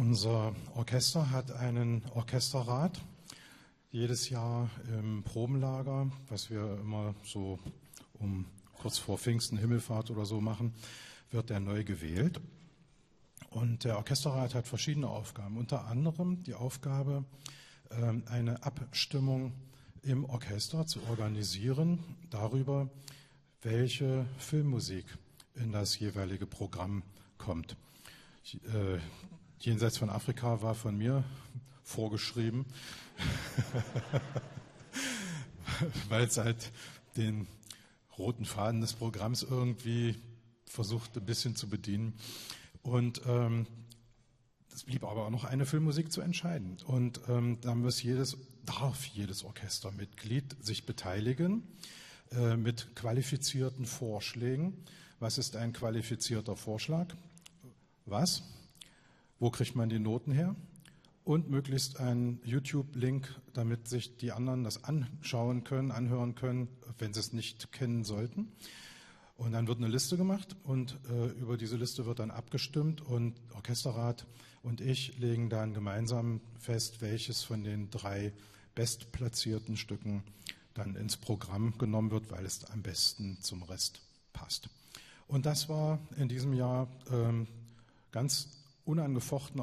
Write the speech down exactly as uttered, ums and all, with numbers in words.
Unser Orchester hat einen Orchesterrat. Jedes Jahr im Probenlager, was wir immer so um kurz vor Pfingsten, Himmelfahrt oder so machen, wird der neu gewählt. Und der Orchesterrat hat verschiedene Aufgaben, unter anderem die Aufgabe, eine Abstimmung im Orchester zu organisieren darüber, welche Filmmusik in das jeweilige Programm kommt. Äh, Jenseits von Afrika war von mir vorgeschrieben, weil es halt den roten Faden des Programms irgendwie versucht, ein bisschen zu bedienen. Und ähm, es blieb aber auch noch eine Filmmusik zu entscheiden. Und ähm, da muss jedes, darf jedes Orchestermitglied sich beteiligen äh, mit qualifizierten Vorschlägen. Was ist ein qualifizierter Vorschlag? Was? Wo kriegt man die Noten her? Und möglichst ein YouTube-Link, damit sich die anderen das anschauen können, anhören können, wenn sie es nicht kennen sollten. Und dann wird eine Liste gemacht und äh, über diese Liste wird dann abgestimmt und Orchesterrat und ich legen dann gemeinsam fest, welches von den drei bestplatzierten Stücken dann ins Programm genommen wird, weil es am besten zum Rest passt. Und das war in diesem Jahr ähm, ganz unangefochten